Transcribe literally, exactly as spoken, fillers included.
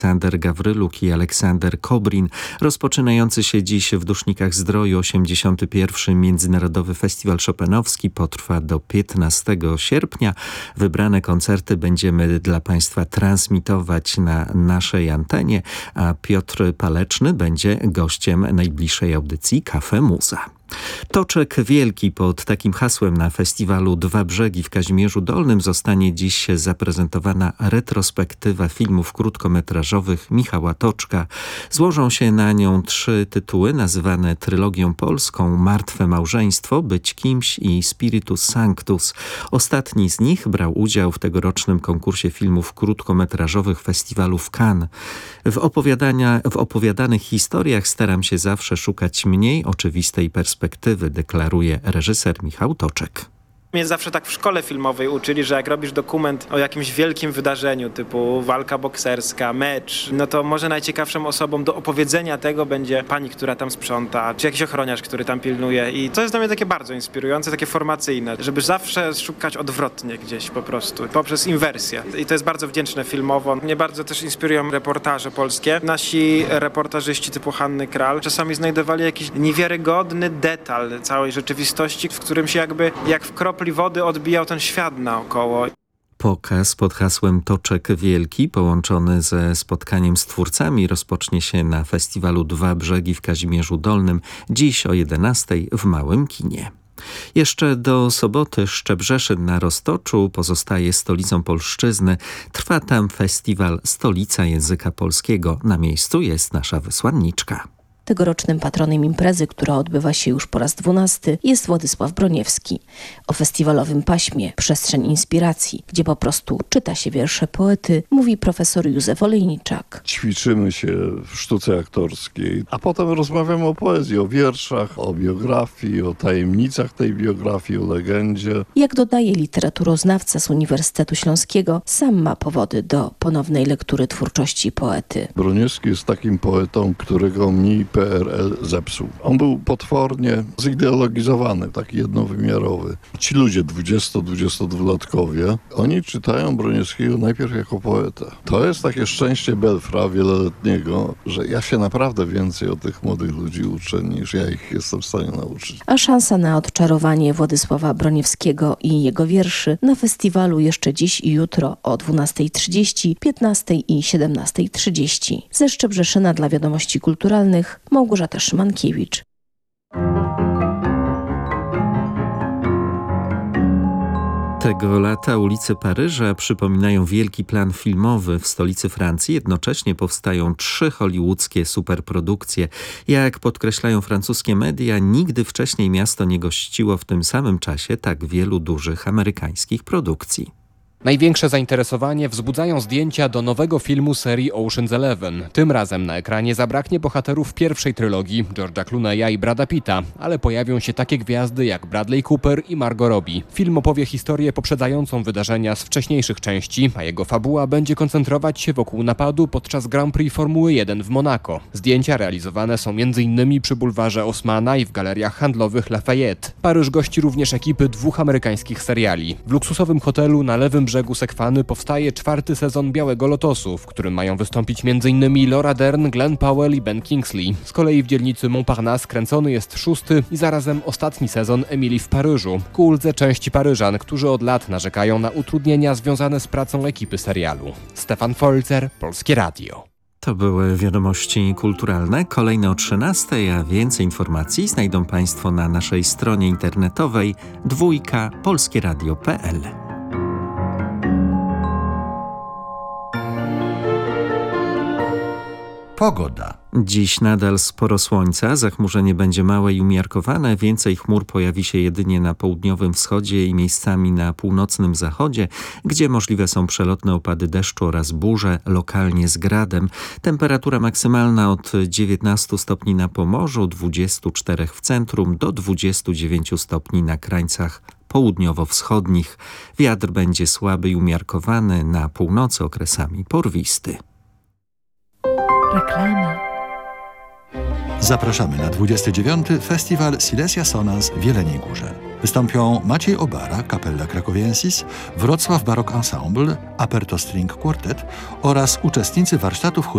Aleksander Gawryluk i Aleksander Kobrin. Rozpoczynający się dziś w Dusznikach Zdroju osiemdziesiąty pierwszy Międzynarodowy Festiwal Chopinowski potrwa do piętnastego sierpnia. Wybrane koncerty będziemy dla Państwa transmitować na naszej antenie, a Piotr Paleczny będzie gościem najbliższej audycji Cafe Muza. Toczek Wielki pod takim hasłem na festiwalu Dwa Brzegi w Kazimierzu Dolnym zostanie dziś zaprezentowana retrospektywa filmów krótkometrażowych Michała Toczka. Złożą się na nią trzy tytuły nazywane trylogią polską: Martwe małżeństwo, Być kimś i Spiritus Sanctus. Ostatni z nich brał udział w tegorocznym konkursie filmów krótkometrażowych festiwalu w Cannes. W, opowiadania, w opowiadanych historiach staram się zawsze szukać mniej oczywistej perspektywy, deklaruje reżyser Michał Toczek. Mnie zawsze tak w szkole filmowej uczyli, że jak robisz dokument o jakimś wielkim wydarzeniu typu walka bokserska, mecz, no to może najciekawszą osobą do opowiedzenia tego będzie pani, która tam sprząta, czy jakiś ochroniarz, który tam pilnuje. I to jest dla mnie takie bardzo inspirujące, takie formacyjne, żeby zawsze szukać odwrotnie gdzieś po prostu, poprzez inwersję. I to jest bardzo wdzięczne filmowo. Mnie bardzo też inspirują reportaże polskie. Nasi reportażyści typu Hanny Kral czasami znajdowali jakiś niewiarygodny detal całej rzeczywistości, w którym się jakby jak w kropli wody odbijał ten świat naokoło. Pokaz pod hasłem Toczek Wielki, połączony ze spotkaniem z twórcami, rozpocznie się na festiwalu Dwa Brzegi w Kazimierzu Dolnym dziś o jedenastej w Małym Kinie. Jeszcze do soboty Szczebrzeszyn na Roztoczu pozostaje stolicą polszczyzny. Trwa tam festiwal Stolica Języka Polskiego. Na miejscu jest nasza wysłanniczka. Tegorocznym patronem imprezy, która odbywa się już po raz dwunasty, jest Władysław Broniewski. O festiwalowym paśmie Przestrzeń Inspiracji, gdzie po prostu czyta się wiersze poety, mówi profesor Józef Olejniczak. Ćwiczymy się w sztuce aktorskiej, a potem rozmawiamy o poezji, o wierszach, o biografii, o tajemnicach tej biografii, o legendzie. Jak dodaje literaturoznawca z Uniwersytetu Śląskiego, sam ma powody do ponownej lektury twórczości poety. Broniewski jest takim poetą, którego mi P R L zepsuł. On był potwornie zideologizowany, taki jednowymiarowy. Ci ludzie dwudziesto-dwudziestodwulatkowie, oni czytają Broniewskiego najpierw jako poetę. To jest takie szczęście Belfra wieloletniego, że ja się naprawdę więcej od tych młodych ludzi uczę, niż ja ich jestem w stanie nauczyć. A szansa na odczarowanie Władysława Broniewskiego i jego wierszy na festiwalu jeszcze dziś i jutro o dwunastej trzydzieści, piętnastej i siedemnastej trzydzieści. Ze Szczebrzeszyna dla Wiadomości Kulturalnych Małgorzata Szymankiewicz. Tego lata ulice Paryża przypominają wielki plan filmowy w stolicy Francji. Jednocześnie powstają trzy hollywoodzkie superprodukcje. Jak podkreślają francuskie media, nigdy wcześniej miasto nie gościło w tym samym czasie tak wielu dużych amerykańskich produkcji. Największe zainteresowanie wzbudzają zdjęcia do nowego filmu serii Ocean's Eleven. Tym razem na ekranie zabraknie bohaterów pierwszej trylogii, George'a Clooney'a i Brada Pitta, ale pojawią się takie gwiazdy jak Bradley Cooper i Margot Robbie. Film opowie historię poprzedzającą wydarzenia z wcześniejszych części, a jego fabuła będzie koncentrować się wokół napadu podczas Grand Prix Formuły jeden w Monako. Zdjęcia realizowane są między innymi przy bulwarze Osmana i w galeriach handlowych Lafayette. Paryż gości również ekipy dwóch amerykańskich seriali. W luksusowym hotelu na lewym brzegu Sekwany powstaje czwarty sezon Białego Lotosu, w którym mają wystąpić między innymi Laura Dern, Glenn Powell i Ben Kingsley. Z kolei w dzielnicy Montparnasse kręcony jest szósty i zarazem ostatni sezon Emilii w Paryżu, ku uldze części Paryżan, którzy od lat narzekają na utrudnienia związane z pracą ekipy serialu. Stefan Folzer, Polskie Radio. To były wiadomości kulturalne. Kolejne o trzynastej, a więcej informacji znajdą Państwo na naszej stronie internetowej dwójka polskieradio kropka p l. Pogoda. Dziś nadal sporo słońca, zachmurzenie będzie małe i umiarkowane, więcej chmur pojawi się jedynie na południowym wschodzie i miejscami na północnym zachodzie, gdzie możliwe są przelotne opady deszczu oraz burze, lokalnie z gradem. Temperatura maksymalna od dziewiętnastu stopni na Pomorzu, dwudziestu czterech w centrum do dwudziestu dziewięciu stopni na krańcach południowo-wschodnich. Wiatr będzie słaby i umiarkowany, na północy okresami porwisty. Reklama. Zapraszamy na dwudziesty dziewiąty Festiwal Silesia Sonans w Jeleniej Górze. Wystąpią Maciej Obara, Kapella Krakowiensis, Wrocław Barok Ensemble, Aperto String Quartet oraz uczestnicy warsztatów